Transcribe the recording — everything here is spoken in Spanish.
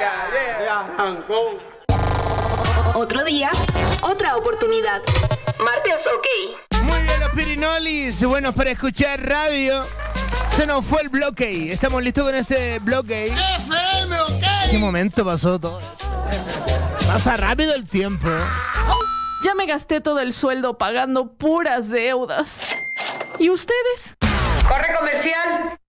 Otro día, otra oportunidad. Martes, ok. Muy bien, los pirinolis, buenos para escuchar radio. Se nos fue el bloque. Estamos listos con este bloque. FM, ok. ¿Qué momento pasó todo? Pasa rápido el tiempo. Ya me gasté todo el sueldo pagando puras deudas. ¿Y ustedes? Corre comercial.